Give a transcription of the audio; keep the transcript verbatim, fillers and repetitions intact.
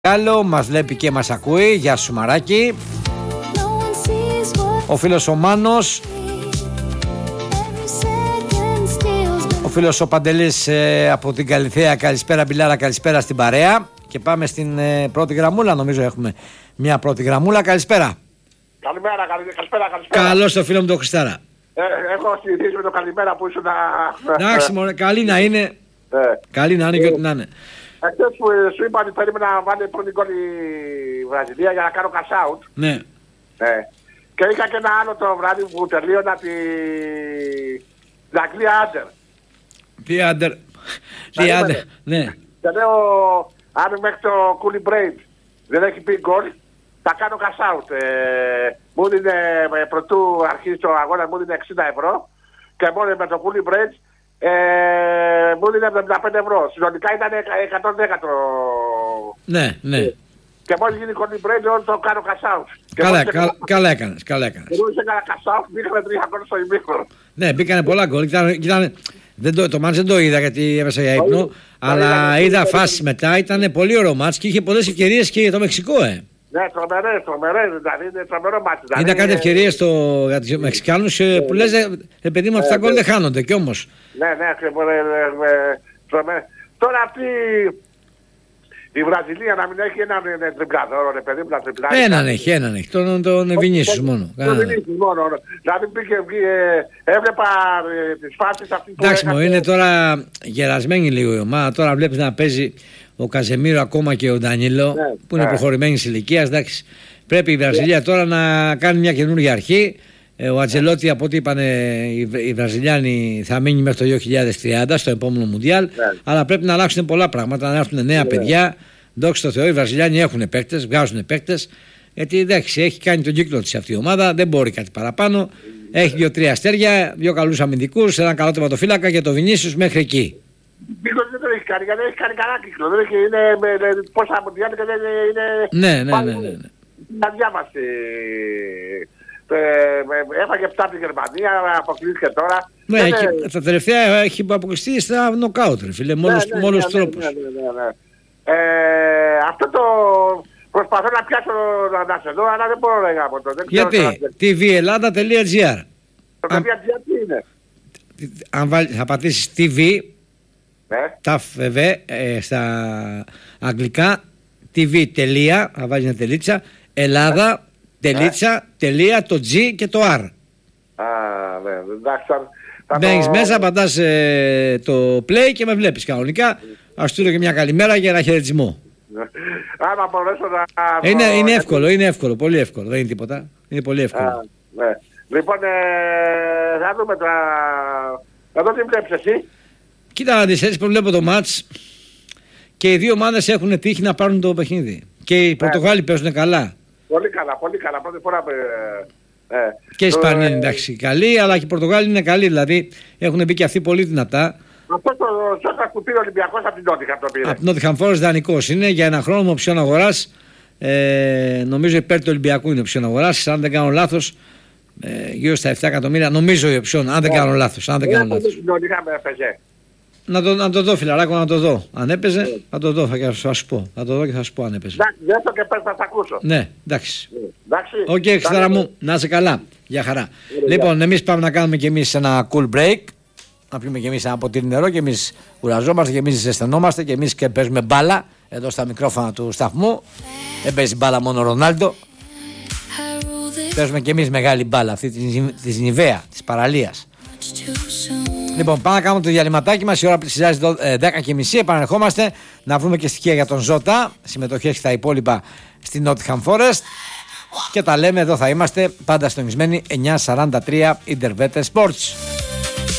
Άλλο, μας βλέπει και μας ακούει. Γεια σου Μαράκη. Ο φίλος ο Μάνος. Ο φίλος ο Παντελής ε, από την Καλυθέα. Καλησπέρα Μπιλάρα, καλησπέρα στην παρέα. Και πάμε στην ε, πρώτη γραμμούλα. Νομίζω έχουμε μια πρώτη γραμμούλα. Καλησπέρα. Καλημέρα, καλησπέρα, καλησπέρα. Καλώς το φίλο μου τον Χριστάρα. Ε, έχω συνηθίσει με το καλημέρα που ήσουν να... Εντάξει μωρέ, καλή να είναι. Ε. Καλή να είναι και ό,τι να είναι. Εχθές που σου είπα ότι περίμενα να βάλει πρώτη γκολ η Βραζιλία για να κάνω cash out. Ναι. Ε. Και είχα και ένα άλλο το βράδυ που τελείωνα τη... την Αγγλία Άντερ. Τι Άντερ. Τι Άντερ. Ναι. Και λέω, αν μέχρι το Coolie Braid δεν έχει πει γκολ, θα κάνω cash out. Ε, μου δίνε, πρωτού αρχίσει το αγώνα, μου δίνε εξήντα ευρώ και μόνο με το Coolie Braid ε, μου δίνε εβδομήντα πέντε ευρώ. Συνολικά ήταν εκατόν δέκα το... Ναι, ναι. Και μόλις γίνει Coolie Braid όλο το κάνω cash out. Καλά, καλά, καλά έκανες, καλά έκανες. Και μόλις έκανα cash out, μπήκαμε τρία γκολ στο ημίχρονο. Ναι, μπήκανε πολλά γκολ. Δεν το, το μάτς δεν το είδα γιατί έβασα για ύπνο, αλλά είδα φάσεις μετά, ήταν πολύ ωραίο μάτς και είχε πολλές ευκαιρίες και για το Μεξικό, ε. Ναι, τρομερές, τρομερές, δηλαδή είναι τρομερό μάτς. Δηλαδή, είδα κάτι ευκαιρίες στο, για τους Μεξικάνους ε, που λες, ε, παιδί μου, αυτά γκολ δεν χάνονται κι όμως. Ναι, ναι, τρομερές. Τώρα αυτή η Βραζιλία να μην έχει έναν τριπλαδόρο, ρε παιδί μου, να τριπλάρει. Έναν έχει, έναν έχει, τον, τον Βινίσιους μόνο. Τον Βινίσιους μόνο, δηλαδή πήγε, έβλεπα τις φάσεις αυτές που εντάξει, μου είναι τώρα γερασμένη λίγο η ομάδα, τώρα βλέπεις να παίζει ο Καζεμίρο ακόμα και ο Ντανίλο, ναι, που είναι ναι. προχωρημένης ηλικίας, εντάξει. Πρέπει η Βραζιλία τώρα να κάνει μια καινούργια αρχή. Ο Αντζελότη, από ό,τι είπαν οι Βραζιλιάνοι, θα μείνει μέχρι το δύο χιλιάδες τριάντα στο επόμενο Μουντιάλ. Ναι. Αλλά πρέπει να αλλάξουν πολλά πράγματα, να έρθουν νέα ναι. παιδιά. Δόξα τω Θεώ, οι Βραζιλιάνοι έχουν παίκτες, βγάζουν παίκτες. Γιατί εντάξει, έχει κάνει τον κύκλο της αυτή η ομάδα, δεν μπορεί κάτι παραπάνω. Έχει δύο-τρία αστέρια, δύο καλούς αμυντικούς, έναν καλό τερματοφύλακα και το Βινίσιους μέχρι εκεί. Κύκλο δεν το έχει κάνει, δεν έχει κάνει κανένα κύκλο. Δεν έχει, είναι πόσα Μουντιάλ και δεν είναι. Ναι, ναι, ναι. ναι, ναι. Να διάβασε. Έφαγε επτά από τη Γερμανία, αποκλείστηκε τώρα. Ναι, είναι... έχει, τα τελευταία έχει αποκλειστεί στα νοκάουτ, φίλε, με όλους, ναι, ναι, με όλους ναι, τους τρόπους. Ναι, ναι, ναι, ναι. Ε, αυτό το προσπαθώ να πιάσω να σε δω, αλλά δεν μπορώ να γάμω το. Γιατί, τι βι ελλάδα τελεία τζι άρ. Το τελεία τζι άρ τι είναι. Αν βάλει, θα πατήσεις τι βι, ναι. τα φεβέ, ε, στα αγγλικά, τι βι τελεία, θα βάλεις μια τελίτσα, Ελλάδα, ναι. τελίτσα, τελεία, το G και το R. Α, ναι, εντάξει. Μπαίνεις το... μέσα, πατάς ε, το play και με βλέπεις κανονικά. Ας στείλω και μια καλημέρα για ένα χαιρετισμό. Άμα μπορέσω να... Είναι, είναι εύκολο, είναι εύκολο, πολύ εύκολο, δεν είναι τίποτα. Είναι πολύ εύκολο. Α, ναι. Λοιπόν, ε, θα δούμε τώρα... Εδώ τι βλέπεις εσύ. Κοίτα να δεις, έτσι προβλέπω το μάτς και οι δύο ομάδες έχουν τύχει να πάρουν το παιχνίδι. Και οι Πορτογάλοι ναι. παίζουν καλά. Πολύ καλά, πολύ καλά. Πρώτη φορά... Ε, ε, και η Ισπανία είναι εντάξει καλή, αλλά και οι Πορτογάλοι είναι καλοί, δηλαδή έχουν μπει και αυτοί πολύ δυνατά. Αυτό το σώμα που πήρε ο Ολυμπιακός από την Νότιχαμ το πήρε. Από την Νότιχαμ Φόρεστ δανεικός είναι για ένα χρόνο με οψιόν αγοράς. Ε, νομίζω υπέρ του Ολυμπιακού είναι οψιόν αγοράς. Αν δεν κάνω λάθος, ε, γύρω στα επτά εκατομμύρια. Νομίζω η οψιόν, αν δεν κάνω λάθος. Αν δεν κάνω λάθος. Να το, να το δω, φιλαράκο, να το δω. Αν έπαιζε, yeah. θα το δω, θα, θα σου πω. Θα το δω και θα σου πω αν έπαιζε. Εντάξει, δεν το και πες, θα τα ακούσω. Ναι, εντάξει. Εντάξει. Οκ, okay, Χριστάρα μου, να είσαι καλά. Γεια χαρά. Yeah, λοιπόν, yeah. εμείς πάμε να κάνουμε και εμείς ένα cool break. Να πιούμε και εμείς ένα ποτήρι νερό και εμείς κουραζόμαστε και εμείς ζεσθενόμαστε και εμείς και παίζουμε μπάλα εδώ στα μικρόφωνα του σταθμού. Δεν παίζει μπάλα μόνο ο Ρονάλντο. Παίζουμε και εμείς μεγάλη μπάλα, αυτή της Νιβαία, της παραλίας. Λοιπόν, πάμε να κάνουμε το διαλυματάκι μας. Η ώρα πλησιάζει δέκα και μισή. Επανερχόμαστε να βρούμε και στοιχεία για τον Ζώτα. Συμμετοχές στα υπόλοιπα στη Nottingham Forest. Και τα λέμε, εδώ θα είμαστε πάντα στονισμένοι εννιά σαράντα τρία Intervete Sports.